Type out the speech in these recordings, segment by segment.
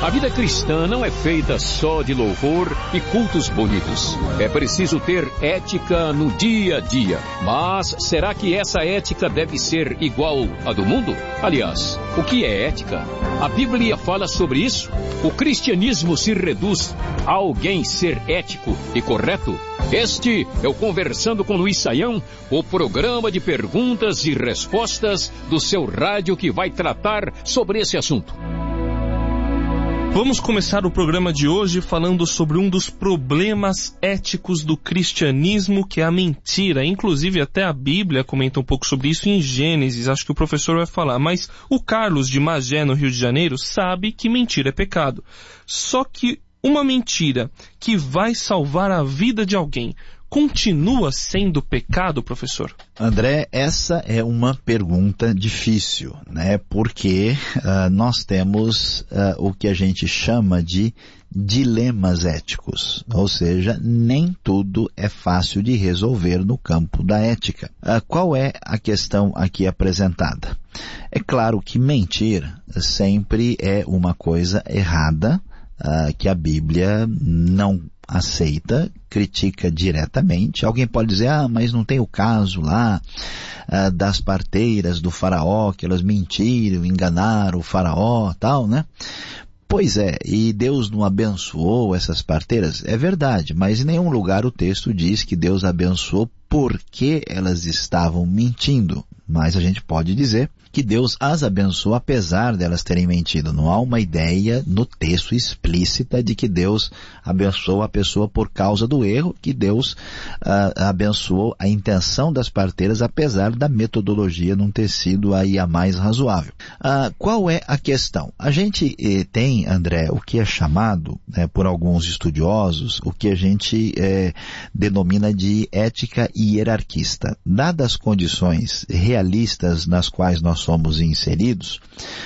A vida cristã não é feita só de louvor e cultos bonitos. É preciso ter ética no dia a dia. Mas será que essa ética deve ser igual à do mundo? Aliás, o que é ética? A Bíblia fala sobre isso? O cristianismo se reduz a alguém ser ético e correto? Este é o Conversando com Luiz Saião, o programa de perguntas e respostas do seu rádio que vai tratar sobre esse assunto. Vamos começar o programa de hoje falando sobre um dos problemas éticos do cristianismo, que é a mentira. Inclusive, até a Bíblia comenta um pouco sobre isso em Gênesis, acho que o professor vai falar. Mas o Carlos de Magé, no Rio de Janeiro, sabe que mentira é pecado. Só que uma mentira que vai salvar a vida de alguém continua sendo pecado, professor? André, essa é uma pergunta difícil, né? Porque nós temos o que a gente chama de dilemas éticos. Ou seja, nem tudo é fácil de resolver no campo da ética. Qual é a questão aqui apresentada? É claro que mentir sempre é uma coisa errada, que a Bíblia não aceita, critica diretamente. Alguém pode dizer, mas não tem o caso lá das parteiras do faraó, que elas mentiram, enganaram o faraó, tal, né? Pois é, e Deus não abençoou essas parteiras? É verdade, mas em nenhum lugar o texto diz que Deus abençoou porque elas estavam mentindo. Mas a gente pode dizer que Deus as abençoou apesar delas terem mentido. Não há uma ideia no texto explícita de que Deus abençoou a pessoa por causa do erro, que Deus abençoou a intenção das parteiras apesar da metodologia não ter sido aí a mais razoável. Qual é a questão? A gente tem, André, o que é chamado, por alguns estudiosos, o que a gente denomina de ética hierarquista. Dadas as condições realistas nas quais nós somos inseridos,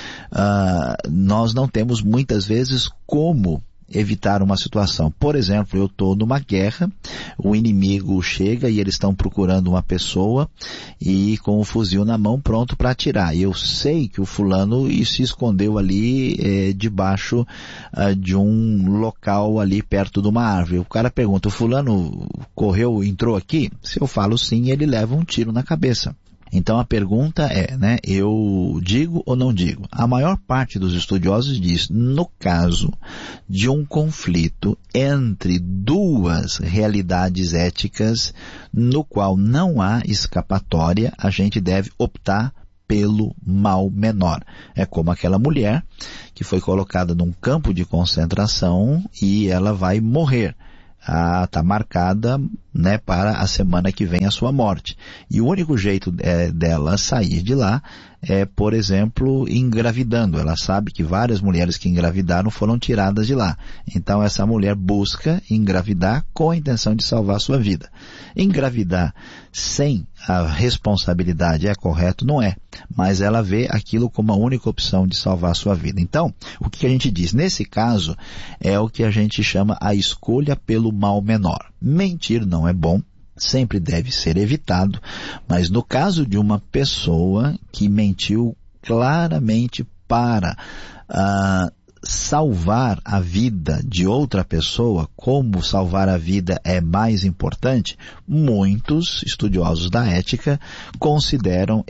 nós não temos muitas vezes como evitar uma situação. Por exemplo, eu estou numa guerra, o inimigo chega e eles estão procurando uma pessoa e com o fuzil na mão pronto para atirar. Eu sei que o fulano se escondeu ali debaixo de um local ali perto de uma árvore. O cara pergunta, o fulano correu, entrou aqui? Se eu falo sim, ele leva um tiro na cabeça. Então a pergunta é, eu digo ou não digo? A maior parte dos estudiosos diz, no caso de um conflito entre duas realidades éticas, no qual não há escapatória, a gente deve optar pelo mal menor. É como aquela mulher que foi colocada num campo de concentração e ela vai morrer. Está marcada, para a semana que vem a sua morte. E o único jeito dela sair de lá é, por exemplo, engravidando. Ela sabe que várias mulheres que engravidaram foram tiradas de lá. Então essa mulher busca engravidar com a intenção de salvar a sua vida. Engravidar sem a responsabilidade é correto? Não é. Mas ela vê aquilo como a única opção de salvar a sua vida. Então, o que a gente diz? Nesse caso, é o que a gente chama a escolha pelo mal menor. Mentir não é bom, sempre deve ser evitado, mas no caso de uma pessoa que mentiu claramente para salvar a vida de outra pessoa, como salvar a vida é mais importante, muitos estudiosos da ética consideram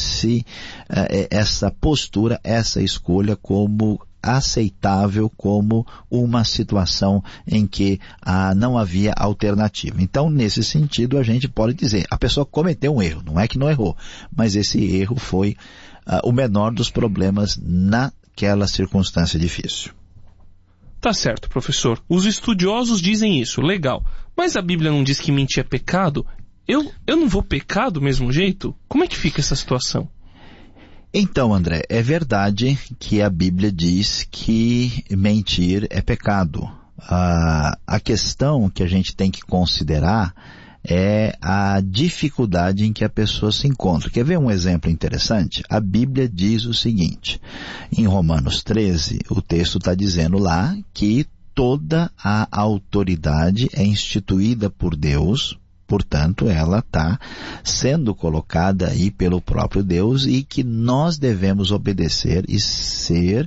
essa postura, essa escolha como aceitável, como uma situação em que não havia alternativa. Então, nesse sentido, a gente pode dizer, a pessoa cometeu um erro, não é que não errou, mas esse erro foi o menor dos problemas naquela circunstância difícil. Tá certo, professor. Os estudiosos dizem isso, legal. Mas a Bíblia não diz que mentir é pecado? Eu não vou pecar do mesmo jeito? Como é que fica essa situação? Então, André, é verdade que a Bíblia diz que mentir é pecado. A questão que a gente tem que considerar é a dificuldade em que a pessoa se encontra. Quer ver um exemplo interessante? A Bíblia diz o seguinte, em Romanos 13, o texto está dizendo lá que toda a autoridade é instituída por Deus, Portanto, ela está sendo colocada aí pelo próprio Deus e que nós devemos obedecer e ser,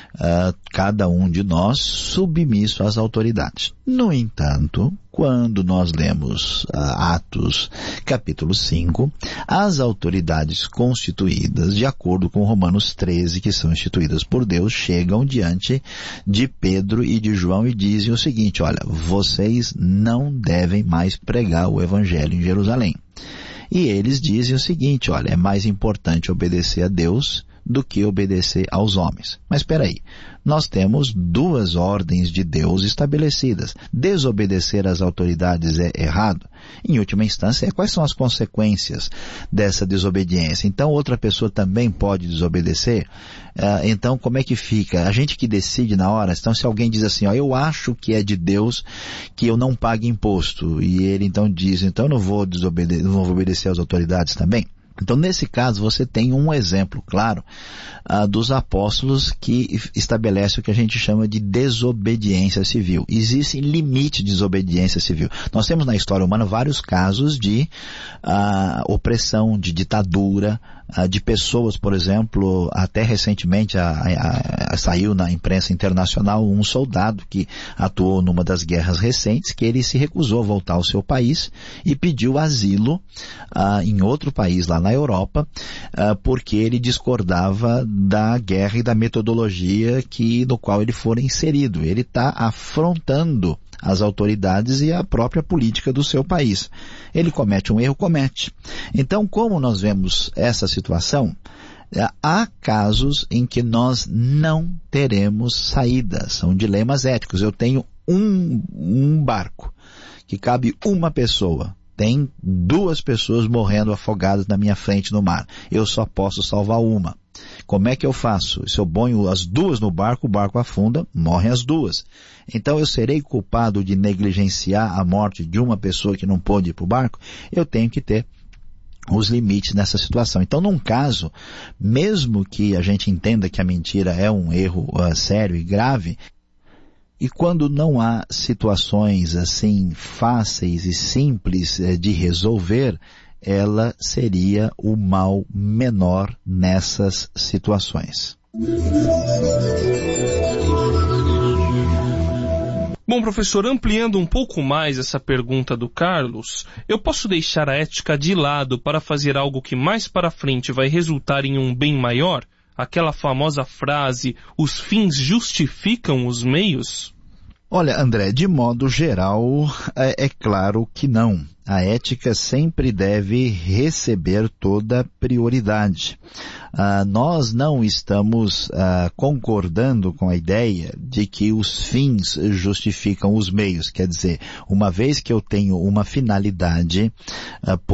cada um de nós, submisso às autoridades. No entanto, quando nós lemos Atos capítulo 5, as autoridades constituídas, de acordo com Romanos 13, que são instituídas por Deus, chegam diante de Pedro e de João e dizem o seguinte: olha, vocês não devem mais pregar o evangelho em Jerusalém. E eles dizem o seguinte: olha, é mais importante obedecer a Deus do que obedecer aos homens. Mas espera aí, nós temos duas ordens de Deus estabelecidas. Desobedecer às autoridades é errado? Em última instância, quais são as consequências dessa desobediência? Então, outra pessoa também pode desobedecer? Então, como é que fica? A gente que decide na hora. Então, se alguém diz assim, eu acho que é de Deus que eu não pague imposto, e ele então diz, então eu não vou obedecer às autoridades também? Então, nesse caso, você tem um exemplo claro dos apóstolos que estabelece o que a gente chama de desobediência civil. Existe limite de desobediência civil. Nós temos na história humana vários casos de opressão, de ditadura, de pessoas, por exemplo, até recentemente saiu na imprensa internacional um soldado que atuou numa das guerras recentes, que ele se recusou a voltar ao seu país e pediu asilo em outro país lá na Europa, porque ele discordava da guerra e da metodologia no qual ele for inserido. Ele está afrontando as autoridades e a própria política do seu país. Ele comete um erro? Comete. Então, como nós vemos essa situação, há casos em que nós não teremos saída. São dilemas éticos. Eu tenho um barco que cabe uma pessoa. Tem 2 pessoas morrendo afogadas na minha frente no mar. Eu só posso salvar uma. Como é que eu faço? Se eu ponho as 2 no barco, o barco afunda, morrem as 2. Então eu serei culpado de negligenciar a morte de uma pessoa que não pôde ir para o barco? Eu tenho que ter os limites nessa situação. Então, num caso, mesmo que a gente entenda que a mentira é um erro sério e grave, e quando não há situações assim fáceis e simples de resolver, ela seria o mal menor nessas situações. Bom, professor, ampliando um pouco mais essa pergunta do Carlos, eu posso deixar a ética de lado para fazer algo que mais para frente vai resultar em um bem maior? Aquela famosa frase, os fins justificam os meios? Olha, André, de modo geral, é claro que não. A ética sempre deve receber toda prioridade. Nós não estamos concordando com a ideia de que os fins justificam os meios. Quer dizer, uma vez que eu tenho uma finalidade